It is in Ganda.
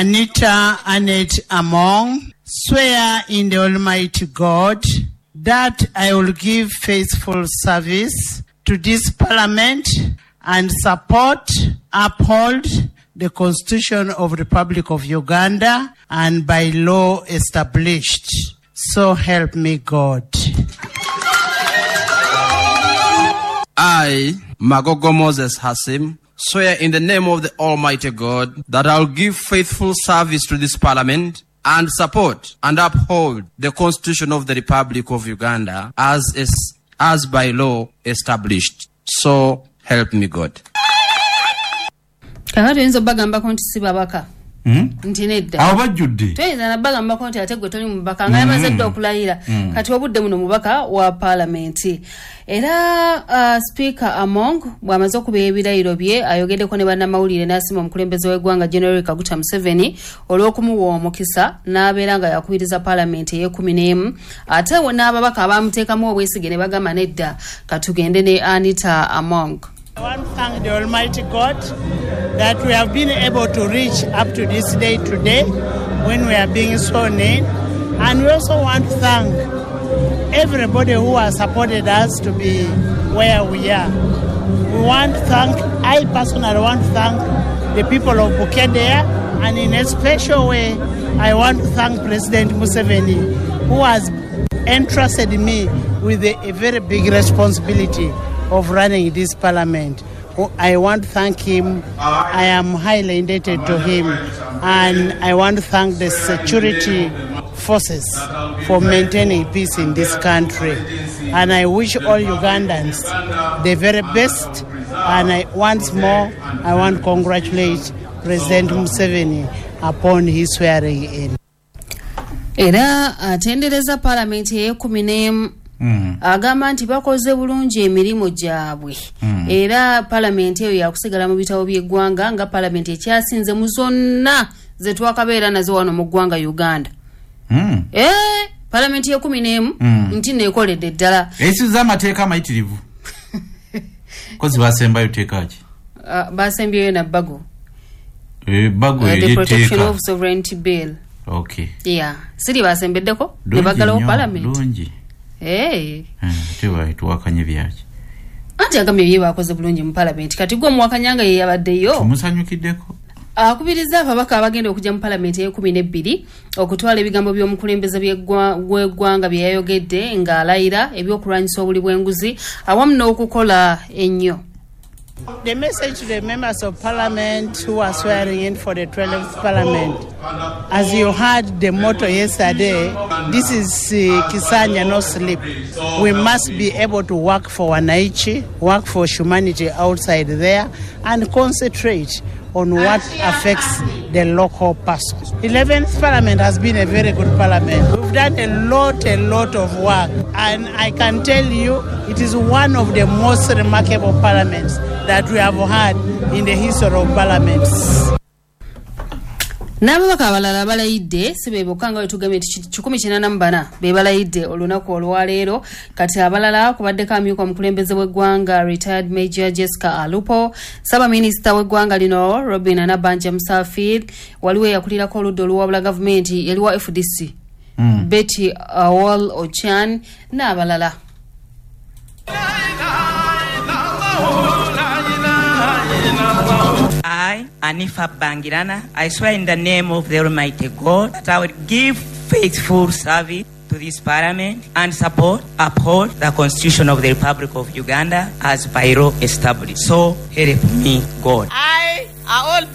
Anita Annette Among, swear in the Almighty God that I will give faithful service to this Parliament and support, uphold the Constitution of the Republic of Uganda and by law established. So help me God. I, Magogo Moses Hasim, swear in the name of the Almighty God that I will give faithful service to this Parliament and support and uphold the Constitution of the Republic of Uganda as by law established. So help me God. Kakati nzo bagamba konti si babaka. Ntinedda. Abajjudde. Tuyinza na bagamba konti ate gwe toli mubaka nga yamaze dda okulayira. Kati obudde muno mubaka wa Parliament. Era Speaker Among bw'amaze okubeera ebirayiro bye ayogeddeko ne bannamawulire n'asima omukulembeze w'eggwanga General Kaguta Museveni olw'okumuwa omukisa n'abeera nga yakubiriza Parliament ey'ekumi ate n'ababaka abamuteekamu obwesige ne bagamba nedda katugende ne Anita Among. I want to thank the Almighty God that we have been able to reach up to this day today when we are being sworn in. And we also want to thank everybody who has supported us to be where we are. I personally want to thank the people of Bukedea, and in a special way, I want to thank President Museveni, who has entrusted me with a very big responsibility of running this Parliament. I want to thank him. I am highly indebted to him. And I want to thank the security forces for maintaining peace in this country. And I wish all Ugandans the very best. And once more, I want to congratulate President Museveni upon his swearing in. Era atendereza Parliament ey'ekumi agamba nti bakoze bulungi emirimu gyabwe. Era Parliament eyo yakusigala mu bitabo by'eggwanga nga Parliament ekyasinze mu zonna ze twakabeera nazo wano mu ggwanga Uganda. Parliament y'ekumi nti neekoledde ddala. Esiza amateeka amayitirivu. Kozi basembayo teeka ki? Basembyeyo na Bago. Bago the Protection of Sovereignty Bill. Okay. Yeah. Siri basembeddeko ne bagalawo Parliament. Lungi. Tewa tuwakanye byaki. Anti agambye bye bakoze bulungi mu Parliament. Kati gwe muwakanyanga ye yabaddeyo. Tumusanyukiddeko. Akubiriza ababaka abagenda okujja mu Parliament y'ekumi okutwala ebigambo by'omukulembeze by'eggwanga bye yayogedde ng'alayira ebyokulwanyisa obuli bw'enguzi awamu n'okukola ennyo. The message to the members of Parliament who are swearing in for the 12th Parliament. As you heard the motto yesterday, this is Kisanya no sleep. We must be able to work for Wananchi, work for humanity outside there, and concentrate on what affects the local person. 11th Parliament has been a very good Parliament. We've done a lot of work, and I can tell you it is one of the most remarkable parliaments that we have had in the history of parliaments. N'ababaka abalala balayidde sibebokanga wetugamye 184 be balayidde olunaku olwaleero kati abalala kubaddeko amyuka omukulembeze w'eggwanga retired Major Jessica Alupo, Ssaabaminisita w'eggwanga lino Robin Anabanja Musafiri, waliwo eyakulirako oludda oluwabula gavumenti yaliwa FDC Betty Awol Ochan n'abalala. I, Anifa Bangirana, I swear in the name of the Almighty God that I will give faithful service to this Parliament and support, uphold the Constitution of the Republic of Uganda as by law established. So help me God.